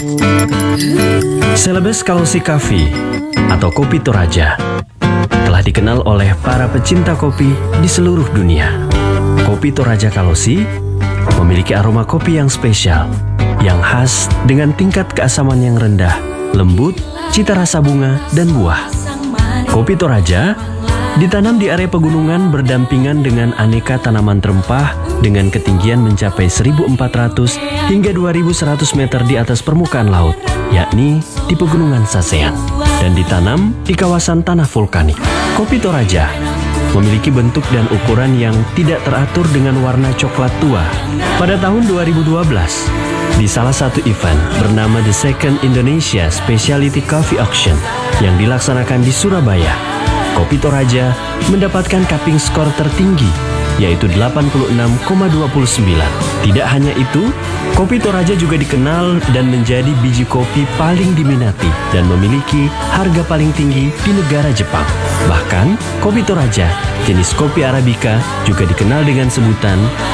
Celebes Kalosi Coffee atau Kopi Toraja telah dikenal oleh para pecinta kopi di seluruh dunia. Kopi Toraja Kalosi memiliki aroma kopi yang spesial, yang khas dengan tingkat keasaman yang rendah, lembut, cita rasa bunga, dan buah. Kopi Toraja ditanam di area pegunungan berdampingan dengan aneka tanaman rempah dengan ketinggian mencapai 1.400 hingga 2.100 meter di atas permukaan laut, yakni di Pegunungan Sasean, dan ditanam di kawasan tanah vulkanik. Kopi Toraja memiliki bentuk dan ukuran yang tidak teratur dengan warna coklat tua. Pada tahun 2012, di salah satu event bernama The Second Indonesia Specialty Coffee Auction yang dilaksanakan di Surabaya, Kopi Toraja mendapatkan cupping skor tertinggi, yaitu 86,29. Tidak hanya itu, Kopi Toraja juga dikenal dan menjadi biji kopi paling diminati dan memiliki harga paling tinggi di negara Jepang. Bahkan, Kopi Toraja, jenis kopi Arabica, juga dikenal dengan sebutan